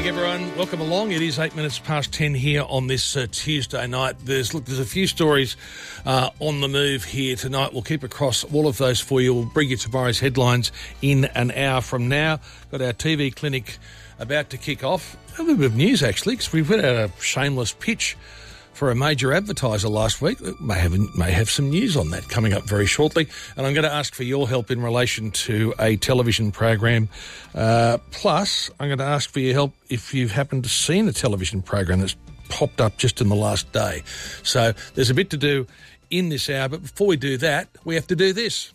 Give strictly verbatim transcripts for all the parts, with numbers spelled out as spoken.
everyone. Welcome along. It is eight minutes past ten here on this uh, Tuesday night. There's look, there's a few stories uh, on the move here tonight. We'll keep across all of those for you. We'll bring you tomorrow's headlines in an hour from now. Got our T V clinic about to kick off. A little bit of news, actually, because we put out a shameless pitch for a major advertiser last week. May have may have some news on that coming up very shortly. And I'm going to ask for your help in relation to a television program. Uh, plus, I'm going to ask for your help if you've happened to seen a television program that's popped up just in the last day. So there's a bit to do in this hour. But before we do that, we have to do this.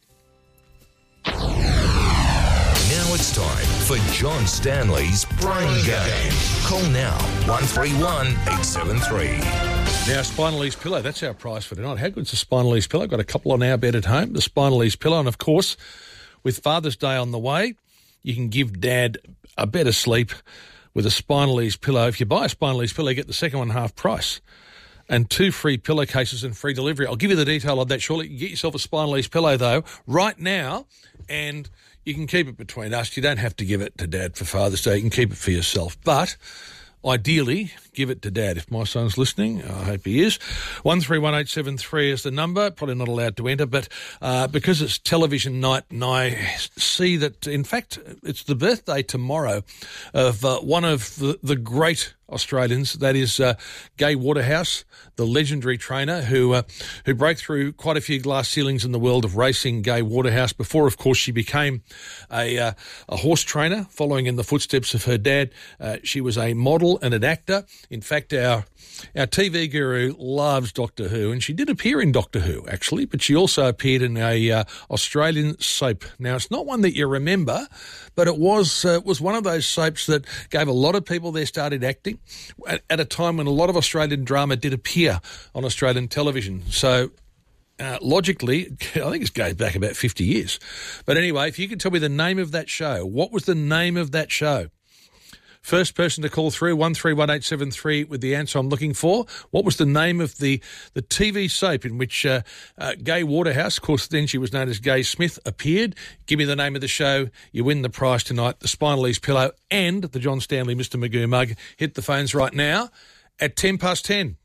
Now it's time for John Stanley's Brain Game. Call now, one three one, eight seven three. Now, Spinal Ease Pillow, that's our prize for tonight. How good's the Spinal Ease Pillow? Got a couple on our bed at home, the Spinal Ease Pillow. And, of course, with Father's Day on the way, you can give Dad a better sleep with a Spinal Ease Pillow. If you buy a Spinal Ease Pillow, you get the second one half price and two free pillowcases and free delivery. I'll give you the detail on that shortly. You get yourself a Spinal Ease Pillow, though, right now, and you can keep it between us. You don't have to give it to Dad for Father's Day. You can keep it for yourself. But ideally, give it to Dad. If my son's listening, I hope he is. one three one eight seven three is the number. Probably not allowed to enter, but uh, because it's television night and I see that, in fact, it's the birthday tomorrow of uh, one of the, the great Australians, that is uh, Gai Waterhouse, the legendary trainer who uh, who broke through quite a few glass ceilings in the world of racing. Gai Waterhouse, before, of course, she became a uh, a horse trainer, following in the footsteps of her dad. Uh, she was a model and an actor. In fact, our our T V guru loves Doctor Who, and she did appear in Doctor Who, actually, but she also appeared in a uh, Australian soap. Now, it's not one that you remember, but it was uh, was one of those soaps that gave a lot of people their start in acting at, at a time when a lot of Australian drama did appear on Australian television. So, uh, logically, I think it goes back about fifty years. But anyway, if you could tell me the name of that show, what was the name of that show? First person to call through, one three one eight seven three with the answer I'm looking for. What was the name of the, the T V soap in which uh, uh, Gai Waterhouse, of course then she was known as Gai Smith, appeared? Give me the name of the show. You win the prize tonight, the Spinal Ease Pillow and the John Stanley Mister Magoo mug. Hit the phones right now at ten past ten.